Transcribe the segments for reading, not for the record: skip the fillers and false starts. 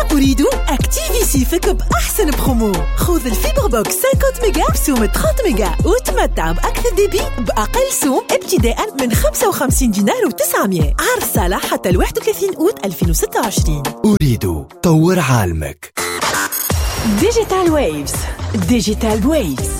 أريد أكتيفي سيفك بأحسن برومو. خذ الفيبر بوكس 50 ميجا بسوم 30 ميجا وتمتع بأكثر ديبي بأقل سوم ابتداء من 55 دينار و900. عرض صالح حتى 31 أوت 2026. أريد طور عالمك. ديجيتال ويفز. ديجيتال ويفز.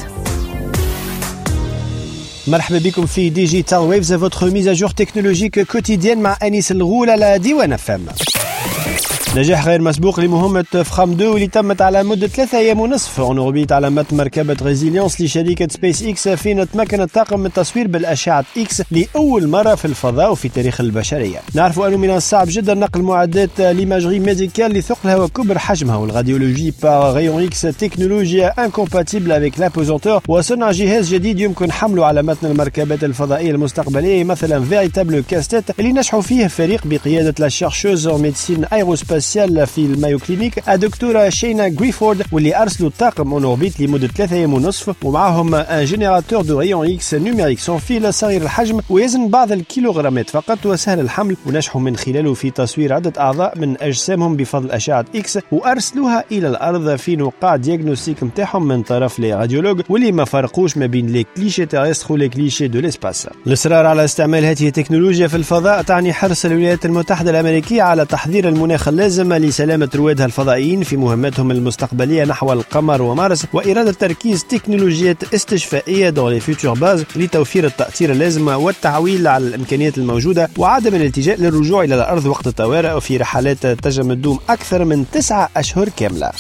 مرحبا بكم في ديجيتال ويفز, votre mise à jour technologique quotidienne مع أنيس الغول على ديوان فم. نجاح غير مسبوق لمهمة فخام 2 واللي تمت على مدة 3 أيام ونصف اون اوربيت على متن مركبة ريزيليونس لشركة سبيس اكس, فين تمكن الطاقم من التصوير بالأشعة اكس لأول مرة في الفضاء وفي تاريخ البشرية. نعرف أنه من الصعب جدا نقل معدات ليماجري ميديكال لثقلها وكبر حجمها, والراديولوجي باغ غيون اكس تكنولوجيا انكومباتيبل افيك لابوزونتور, وصنع جهاز جديد يمكن حمله على متن المركبات الفضائية المستقبلية, مثلا فيريتابل كاستيت اللي نجحوا فيه فريق بقيادة لا شيرشوز ميديسين ايروسباسيال في المايو كلينيك الدكتورة شينا غريفورد, واللي أرسلوا الطاقم اون اوربيت لمدة 3 أيام ونصف, ومعهم ان جينيراتور دو ريون اكس نيميريك سون فيل صغير الحجم ويزن بعض الكيلوغرامات فقط وسهل الحمل, ونجحوا من خلاله في تصوير عدة أعضاء من أجسامهم بفضل أشعة إكس وأرسلوها إلى الأرض في نقاع دياغنوستيك متاعهم من طرف لي راديولوج, واللي ما فرقوش ما بين لي كليشي تيرستر ولي كليشي دو ليسباس. الإصرار على استعمال هذه التكنولوجيا في الفضاء تعني حرص الولايات المتحدة الأمريكية على تحضير المناخ اللازم لسلامة روادها الفضائيين في مهمتهم المستقبلية نحو القمر ومارس, وإرادة تركيز تكنولوجيات استشفائية دون لي فيوتشر باز لتوفير التأطير اللازم والتعويل على الإمكانيات الموجودة, وعدم الالتجاء للرجوع إلى الأرض وقت الطوارئ وفي رحلات تجم الدوم أكثر من 9 أشهر كاملة.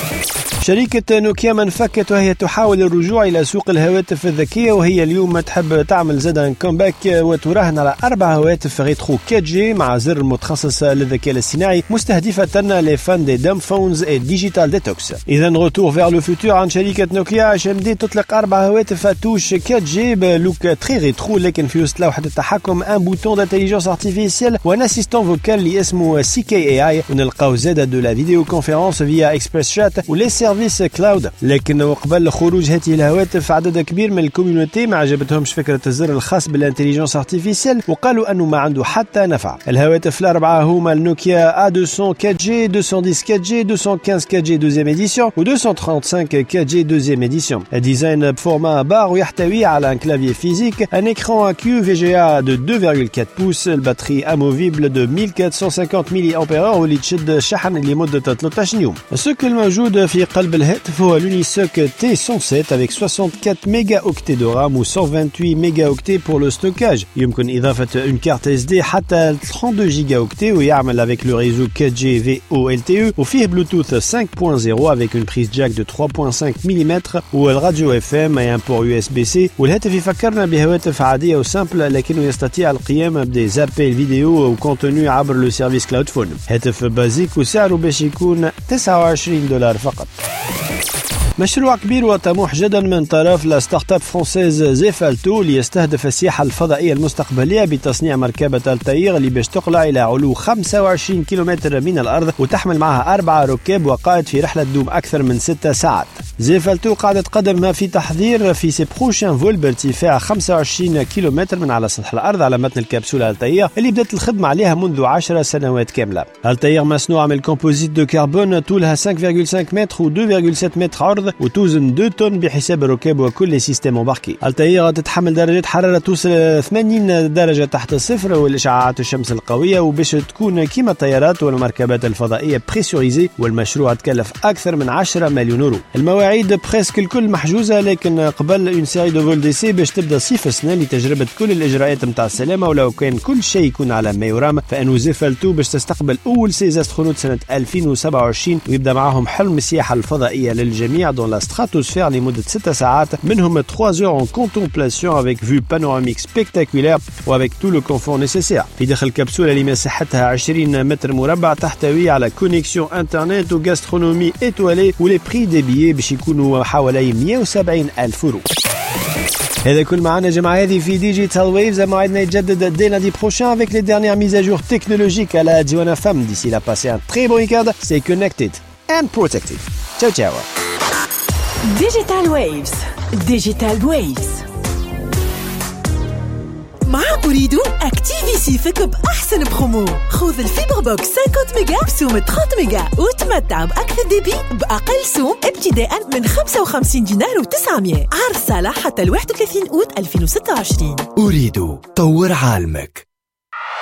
شركة نوكيا منفكت وهي تحاول الرجوع إلى سوق الهواتف الذكية, وهي اليوم تحب تعمل زادا كومباك وتراهن على 4 هواتف ريترو 4G مع زر متخصص للذكاء الاصطناعي مستهدفة لي فان دي دام فونز اي ديجيتال ديتوكس. إذا روتور فير لو فوتور عن شركة نوكيا عشان بدأت تطلق 4 هواتف توش 4G بلوك تري ريترو, لكن في وسط لوحة التحكم ان بوتون دانتيليجنس ارتيفيسيال وان اسيستون فوكال اللي اسمه CKAI, ونلقاو زادا دو لا فيديو كونفيرونس فيا اكسبريس شات ولي سيرفيس كلاود. لكن وقبل خروج هذه الهواتف عدد كبير من الكوميونيتي ما عجبتهمش فكرة الزر الخاص بالانتليجنس ارتيفيسيال, وقالوا انه ما عنده حتى نفع. الهواتف الاربعه هما النوكيا A200 4G, 210 4G, 215 4G دوزيام اديسيون و 235 4G دوزيام اديسيون. الديزاين بفورما بار ويحتوي على ان كلافيي فيزيك, ان écran QVGA de 2.4 بوس, الباتري اموفيبل de 1450 ملي امبير واللي تشد الشحن لمدة 13 يوم. السوك الموجود في قلب الهاتف هو l'Unisoc T107 avec 64 mégaoctets de RAM ou 128 mégaoctets pour le stockage. يمكن إضافة une carte SD حتى 32 gigaoctets ويعمل avec le réseau 4G VoLTE, وفيه Bluetooth 5.0 avec une prise jack de 3.5 mm والراديو FM et un port USB-C. والهاتف يفكرنا بهواتف عادية وسامبل, لكنه يستطيع القيام بزابيل فيديو وكونتوني عبر لو سيرفيس كلاود فون. هاتف بازيك وسعره باش يكون $29 فقط. مشروع كبير وطموح جدا من طرف لا ستارت اب فرانسيز زيفالتو ليستهدف السياحة الفضائية المستقبلية بتصنيع مركبة التاير اللي باش تقلع إلى علو 25 كيلومتر من الأرض وتحمل معها 4 ركاب وقائد في رحلة دوم أكثر من 6 ساعات. زيفالتو قاعدة تقدم في تحضير في سي بروشان فول بارتفاع 25 كيلومتر من على سطح الأرض على متن الكبسولة التاير اللي بدأت الخدمة عليها منذ 10 سنوات كاملة. التاير مصنوعة من الكومبوزيت دو كربون, طولها 5.5 متر و 2.7 متر عرض وتوزن 2 طن بحساب الركاب وكل سيستم مباركي. الطائرة تتحمل درجات حرارة توصل 80 درجة تحت الصفر والإشعاعات الشمس القوية, وباش تكون كيما الطيارات والمركبات الفضائية بريسوريزي, والمشروع تكلف أكثر من 10 مليون يورو. المواعيد بريسك الكل محجوزة, لكن قبل اون سيري دو فول ديسي باش تبدا صيف السنة لتجربة كل الإجراءات متاع السلامة, ولو كان كل شيء يكون على ما يرام فإنه زيفالتو باش تستقبل أول 6 أسترونوت سنة 2027 ويبدأ معهم حلم السياحة الفضائية للجميع dans la stratosphère لمدة 6 ساعات, منهم 3 heures en contemplation avec vue panoramique spectaculaire و avec tout le confort nécessaire. في داخل الكبسولة اللي مساحتها 20 متر مربع تحتوي على كونيكسيون انترنت وغاسترونومي اتوالي, ولي بري دي بيي باش يكونوا حوالي 170,000 يورو. هذا كل معنا جماعة هذه في ديجيتال ويفز. موعدنا يتجدد dès lundi prochain avec les dernières mises à jour technologiques à la Diwana Femme. D'ici là, passez un très bon week-end. Stay connected and protected. Ciao ciao. Digital Waves. Digital Waves. مع أريد أكتيفيسي فيك بأحسن برومو. خذ الفيبر بوكس 50 ميجا بسوم 30 ميجا وتمتع بأكثر ديبي بأقل سوم ابتداء من 55 دينار و900. عرض صالح حتى 31 أوت 2026. أريد طور عالمك.